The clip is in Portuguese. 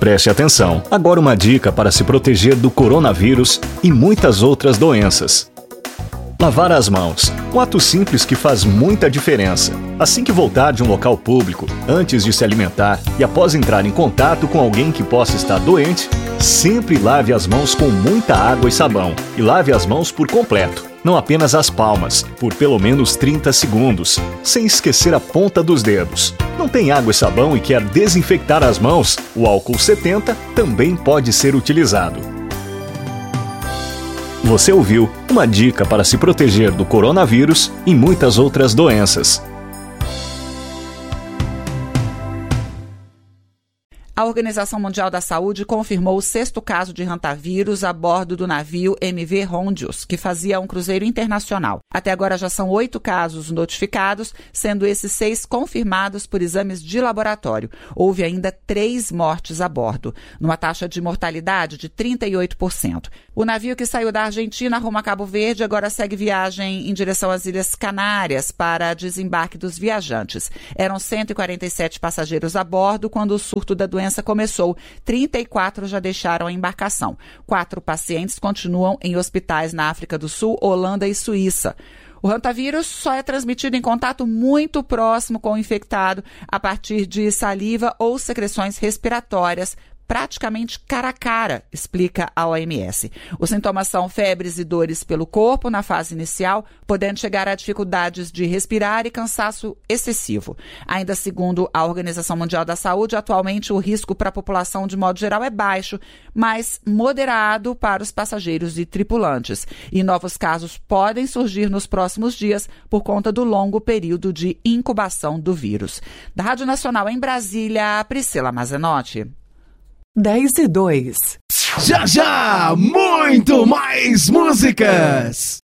Preste atenção. Agora uma dica para se proteger do coronavírus e muitas outras doenças. Lavar as mãos. Um ato simples que faz muita diferença. Assim que voltar de um local público, antes de se alimentar e após entrar em contato com alguém que possa estar doente, sempre lave as mãos com muita água e sabão. E lave as mãos por completo, não apenas as palmas, por pelo menos 30 segundos, sem esquecer a ponta dos dedos. Não tem água e sabão e quer desinfectar as mãos? O álcool 70 também pode ser utilizado. Você ouviu uma dica para se proteger do coronavírus e muitas outras doenças. A Organização Mundial da Saúde confirmou o 6º caso de hantavírus a bordo do navio MV Hondios, que fazia um cruzeiro internacional. Até agora já são 8 casos notificados, sendo esses 6 confirmados por exames de laboratório. Houve ainda 3 mortes a bordo, numa taxa de mortalidade de 38%. O navio que saiu da Argentina rumo a Cabo Verde agora segue viagem em direção às Ilhas Canárias para desembarque dos viajantes. Eram 147 passageiros a bordo quando o surto da doença começou. 34 já deixaram a embarcação. 4 pacientes continuam em hospitais na África do Sul, Holanda e Suíça. O hantavírus só é transmitido em contato muito próximo com o infectado a partir de saliva ou secreções respiratórias, praticamente cara a cara, explica a OMS. Os sintomas são febres e dores pelo corpo na fase inicial, podendo chegar a dificuldades de respirar e cansaço excessivo. Ainda segundo a Organização Mundial da Saúde, atualmente o risco para a população de modo geral é baixo, mas moderado para os passageiros e tripulantes. E novos casos podem surgir nos próximos dias por conta do longo período de incubação do vírus. Da Rádio Nacional em Brasília, Priscila Mazenotti. 10:02. Já, muito mais músicas!